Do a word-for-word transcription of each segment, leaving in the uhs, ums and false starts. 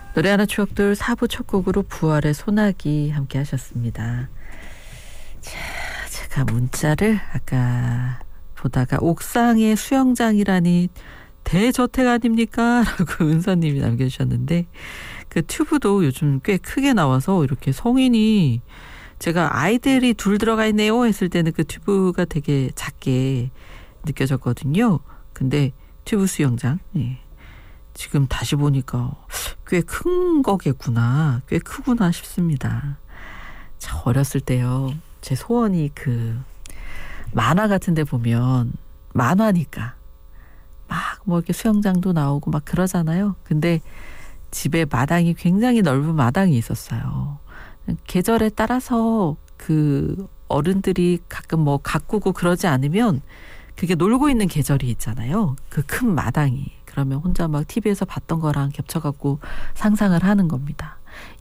노래 하나 추억들 사 부 첫 곡으로 부활의 소나기 함께 하셨습니다. 자, 제가 문자를 아까 보다가 옥상에 수영장이라니 대저택 아닙니까? 라고 은서님이 남겨주셨는데 그 튜브도 요즘 꽤 크게 나와서 이렇게 성인이 제가 아이들이 둘 들어가 있네요 했을 때는 그 튜브가 되게 작게 느껴졌거든요. 근데 튜브 수영장 예. 지금 다시 보니까 꽤 큰 거겠구나. 꽤 크구나 싶습니다. 참 어렸을 때요. 제 소원이 그 만화 같은 데 보면 만화니까 막 뭐 이렇게 수영장도 나오고 막 그러잖아요. 근데 집에 마당이 굉장히 넓은 마당이 있었어요. 계절에 따라서 그 어른들이 가끔 뭐 가꾸고 그러지 않으면 그게 놀고 있는 계절이 있잖아요. 그 큰 마당이. 그러면 혼자 막 티비에서 봤던 거랑 겹쳐갖고 상상을 하는 겁니다.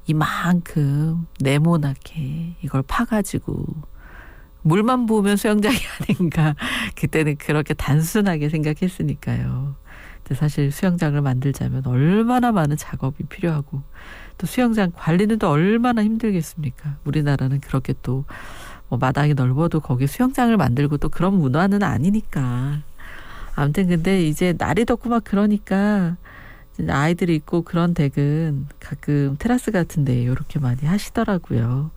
이만큼 네모나게 이걸 파가지고 물만 부으면 수영장이 아닌가. 그때는 그렇게 단순하게 생각했으니까요. 근데 사실 수영장을 만들자면 얼마나 많은 작업이 필요하고 또 수영장 관리는 또 얼마나 힘들겠습니까. 우리나라는 그렇게 또 뭐 마당이 넓어도 거기 수영장을 만들고 또 그런 문화는 아니니까. 아무튼 근데 이제 날이 덥고 막 그러니까 아이들이 있고 그런 댁은 가끔 테라스 같은데 이렇게 많이 하시더라고요.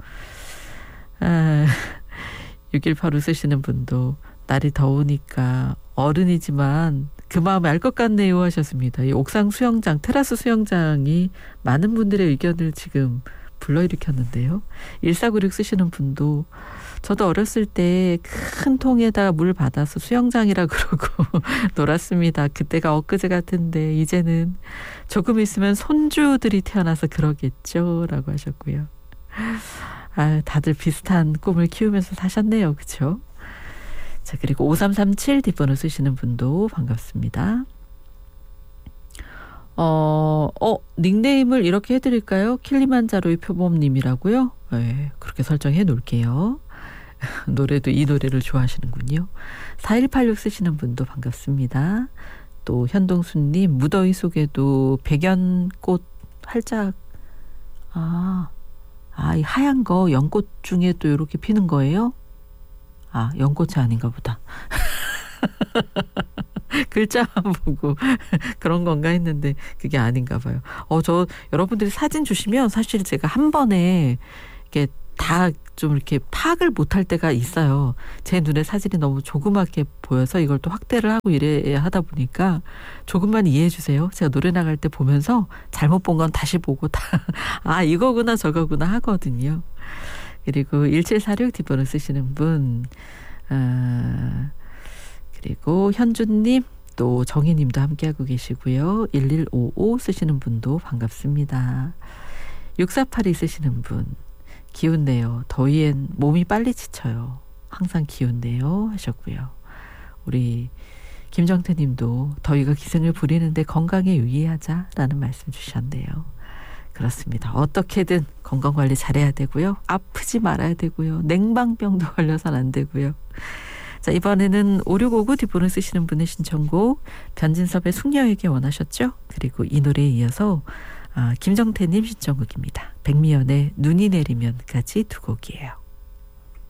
아, 육일팔오 쓰시는 분도 날이 더우니까 어른이지만 그 마음에 알 것 같네요 하셨습니다. 이 옥상 수영장, 테라스 수영장이 많은 분들의 의견을 지금 불러일으켰는데요. 일사구육 쓰시는 분도 저도 어렸을 때 큰 통에다가 물 받아서 수영장이라 그러고 놀았습니다. 그때가 엊그제 같은데 이제는 조금 있으면 손주들이 태어나서 그러겠죠 라고 하셨고요. 아, 다들 비슷한 꿈을 키우면서 사셨네요. 그렇죠? 자, 그리고 오삼삼칠 뒷번호 쓰시는 분도 반갑습니다. 어, 어, 닉네임을 이렇게 해드릴까요? 킬리만자로의 표범님이라고요? 네, 그렇게 설정해 놓을게요. 노래도 이 노래를 좋아하시는군요. 사일팔육 쓰시는 분도 반갑습니다. 또 현동수님 무더위 속에도 백연꽃 활짝 아, 아, 이 하얀 거 연꽃 중에 또 이렇게 피는 거예요? 아, 연꽃이 아닌가 보다. 글자만 보고 그런 건가 했는데 그게 아닌가 봐요. 어, 저 여러분들이 사진 주시면 사실 제가 한 번에 이렇게 다 좀 이렇게 파악을 못할 때가 있어요. 제 눈에 사진이 너무 조그맣게 보여서 이걸 또 확대를 하고 이래야 하다 보니까 조금만 이해해 주세요. 제가 노래 나갈 때 보면서 잘못 본 건 다시 보고 다 아, 이거구나 저거구나 하거든요. 그리고 일칠사육 뒷번호 쓰시는 분 아, 그리고 현주님 또 정희님도 함께하고 계시고요. 일일오오 쓰시는 분도 반갑습니다. 육사팔이 쓰시는 분 기운내요. 더위엔 몸이 빨리 지쳐요. 항상 기운내요 하셨고요. 우리 김정태 님도 더위가 기승을 부리는데 건강에 유의하자라는 말씀 주셨네요. 그렇습니다. 어떻게든 건강관리 잘해야 되고요. 아프지 말아야 되고요. 냉방병도 걸려서는 안 되고요. 자, 이번에는 오육오구 뒷번호 쓰시는 분의 신청곡 변진섭의 숙녀에게 원하셨죠? 그리고 이 노래에 이어서 아, 김정태님 신청곡입니다. 백미연의 눈이 내리면까지 두 곡이에요.